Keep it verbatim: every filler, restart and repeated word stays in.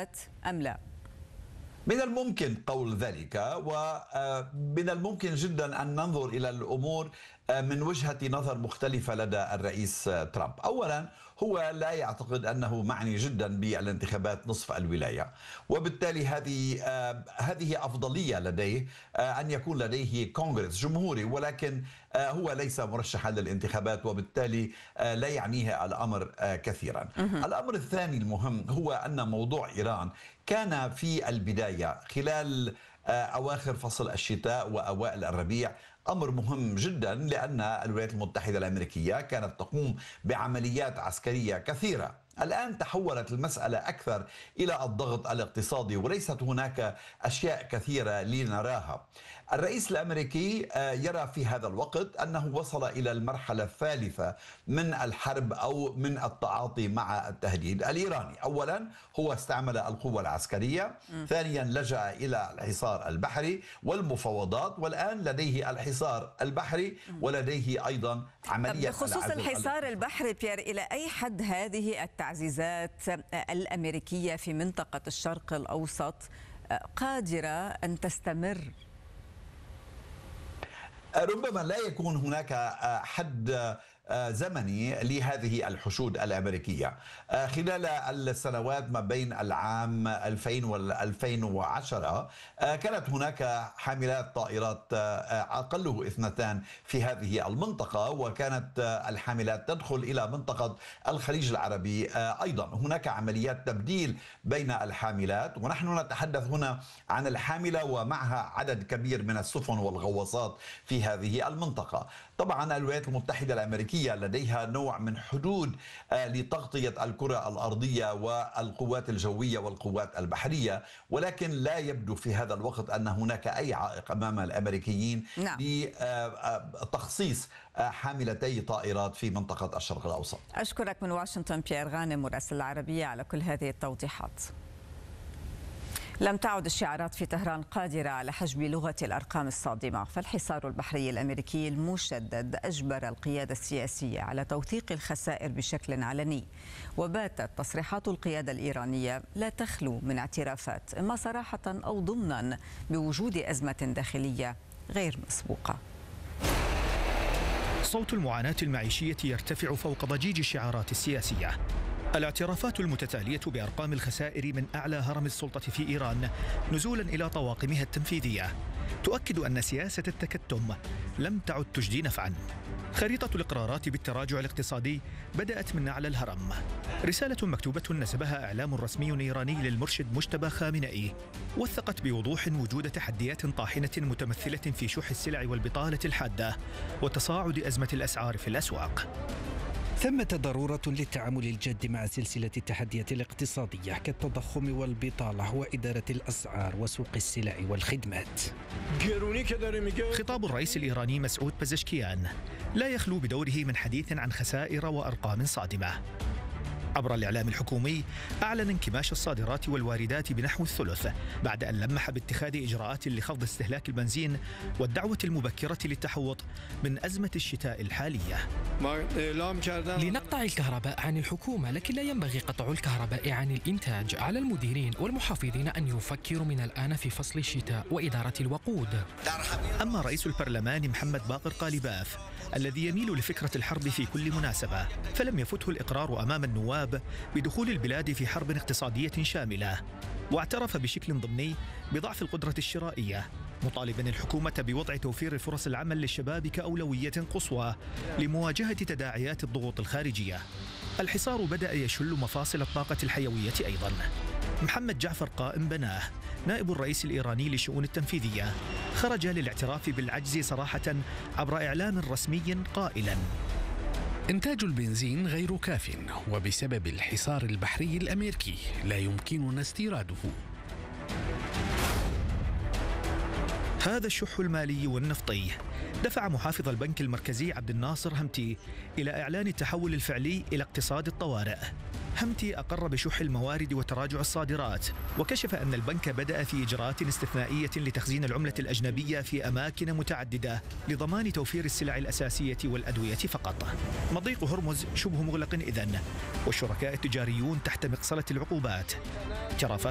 الانتخابات أم لا؟ من الممكن قول ذلك، ومن الممكن جدا أن ننظر إلى الأمور من وجهة نظر مختلفة لدى الرئيس ترامب. أولا، هو لا يعتقد أنه معني جدا بالانتخابات نصف الولاية، وبالتالي هذه هذه أفضلية لديه أن يكون لديه كونغرس جمهوري، ولكن هو ليس مرشحا للانتخابات، وبالتالي لا يعنيه الأمر كثيرا. الأمر الثاني المهم هو أن موضوع إيران كان في البداية خلال أواخر فصل الشتاء وأوائل الربيع أمر مهم جدا، لأن الولايات المتحدة الأمريكية كانت تقوم بعمليات عسكرية كثيرة. الآن تحولت المسألة أكثر إلى الضغط الاقتصادي، وليست هناك أشياء كثيرة لنراها. الرئيس الأمريكي يرى في هذا الوقت أنه وصل إلى المرحلة الثالثة من الحرب أو من التعاطي مع التهديد الإيراني. أولا، هو استعمل القوة العسكرية، م. ثانيا لجأ إلى الحصار البحري والمفاوضات، والآن لديه الحصار البحري ولديه أيضا عملية. بخصوص الحصار البحري بيير، إلى أي حد هذه التعزيزات الأمريكية في منطقة الشرق الأوسط قادرة أن تستمر؟ ربما لا يكون هناك حد زمني لهذه الحشود الأمريكية. خلال السنوات ما بين العام ألفين وألفين وعشرة كانت هناك حاملات طائرات أقله اثنتان في هذه المنطقة، وكانت الحاملات تدخل إلى منطقة الخليج العربي أيضا. هناك عمليات تبديل بين الحاملات، ونحن نتحدث هنا عن الحاملة ومعها عدد كبير من السفن والغواصات في هذه المنطقة. طبعا الولايات المتحدة الأمريكية لديها نوع من حدود لتغطية الكرة الأرضية والقوات الجوية والقوات البحرية، ولكن لا يبدو في هذا الوقت أن هناك أي عائق أمام الأمريكيين نعم. لتخصيص حاملتي طائرات في منطقة الشرق الأوسط. أشكرك من واشنطن بيير غانم مراسل العربية على كل هذه التوضيحات. لم تعد الشعارات في طهران قادرة على حجب لغة الأرقام الصادمة، فالحصار البحري الأمريكي المشدد أجبر القيادة السياسية على توثيق الخسائر بشكل علني، وباتت تصريحات القيادة الإيرانية لا تخلو من اعترافات إما صراحة أو ضمنا بوجود أزمة داخلية غير مسبوقة. صوت المعاناة المعيشية يرتفع فوق ضجيج الشعارات السياسية. الاعترافات المتتالية بأرقام الخسائر من أعلى هرم السلطة في إيران نزولا إلى طواقمها التنفيذية تؤكد أن سياسة التكتم لم تعد تجدي نفعا. خريطة الإقرارات بالتراجع الاقتصادي بدأت من أعلى الهرم. رسالة مكتوبة نسبها إعلام رسمي إيراني للمرشد مجتبى خامنئي وثقت بوضوح وجود تحديات طاحنة متمثلة في شح السلع والبطالة الحادة وتصاعد أزمة الأسعار في الأسواق. ثمة ضرورة للتعامل الجاد مع سلسلة التحديات الاقتصادية كالتضخم والبطالة وإدارة الأسعار وسوق السلع والخدمات. خطاب الرئيس الإيراني مسعود بزشكيان لا يخلو بدوره من حديث عن خسائر وأرقام صادمة. عبر الإعلام الحكومي أعلن انكماش الصادرات والواردات بنحو الثلث بعد أن لمح باتخاذ إجراءات لخفض استهلاك البنزين والدعوة المبكرة للتحوط من أزمة الشتاء الحالية. لنقطع الكهرباء عن الحكومة، لكن لا ينبغي قطع الكهرباء عن الإنتاج. على المديرين والمحافظين أن يفكروا من الآن في فصل الشتاء وإدارة الوقود. أما رئيس البرلمان محمد باقر قالباف الذي يميل لفكرة الحرب في كل مناسبة، فلم يفته الإقرار أمام النواب بدخول البلاد في حرب اقتصادية شاملة، واعترف بشكل ضمني بضعف القدرة الشرائية، مطالبا الحكومة بوضع توفير فرص العمل للشباب كأولوية قصوى لمواجهة تداعيات الضغوط الخارجية. الحصار بدأ يشل مفاصل الطاقة الحيوية أيضا. محمد جعفر قائم بناه نائب الرئيس الإيراني للشؤون التنفيذية خرج للاعتراف بالعجز صراحة عبر إعلام رسمي قائلا: إنتاج البنزين غير كاف، وبسبب الحصار البحري الأمريكي لا يمكننا استيراده. هذا الشح المالي والنفطي دفع محافظ البنك المركزي عبد الناصر همتي إلى إعلان التحول الفعلي إلى اقتصاد الطوارئ. همتي أقر بشح الموارد وتراجع الصادرات، وكشف أن البنك بدأ في إجراءات استثنائية لتخزين العملة الأجنبية في أماكن متعددة لضمان توفير السلع الأساسية والأدوية فقط. مضيق هرمز شبه مغلق إذن، والشركاء التجاريون تحت مقصلة العقوبات. اعترافات